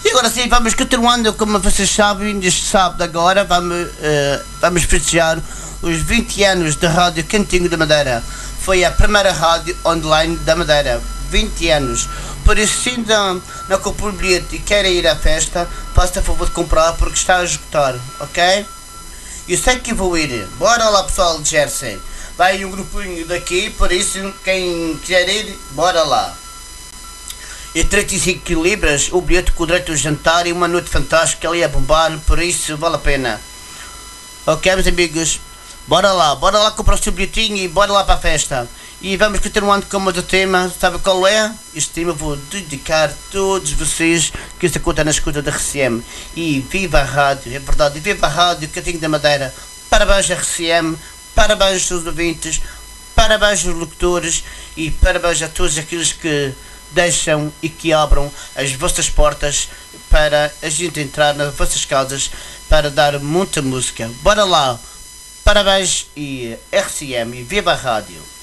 E agora sim, vamos continuando, como vocês sabem, neste sábado agora vamos festejar os 20 anos da Rádio Cantinho da Madeira. Foi a primeira rádio online da Madeira, 20 anos. Por isso, se ainda não comprou o bilhete e querem ir à festa, faça a favor de comprar porque está a esgotar, ok? Eu sei que vou ir. Bora lá, pessoal de Jersey. Vai um grupinho daqui, por isso quem quiser ir, bora lá. E 35 libras, o bilhete com o direito ao jantar e uma noite fantástica ali a bombar, por isso vale a pena. Ok, meus amigos? Bora lá comprar o seu bilhetinho e bora lá para a festa. E vamos continuando com o tema, sabe qual é? Este tema vou dedicar a todos vocês que se contam na escuta da RCM. E viva a rádio, é verdade, e viva a rádio Cantinho da Madeira. Parabéns à RCM, parabéns aos seus ouvintes, parabéns aos locutores e parabéns a todos aqueles que deixam e que abram as vossas portas para a gente entrar nas vossas casas para dar muita música. Bora lá, parabéns e RCM e viva a rádio.